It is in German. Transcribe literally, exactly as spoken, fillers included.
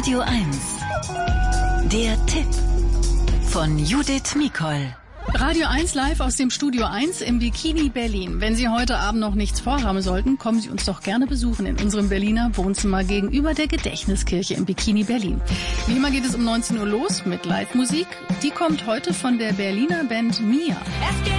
Radio eins. Der Tipp von Judith Mikol. Radio eins live aus dem Studio eins im Bikini Berlin. Wenn Sie heute Abend noch nichts vorhaben sollten, kommen Sie uns doch gerne besuchen in unserem Berliner Wohnzimmer gegenüber der Gedächtniskirche im Bikini Berlin. Wie immer geht es um neunzehn Uhr los mit Live-Musik. Die kommt heute von der Berliner Band Mia. Es geht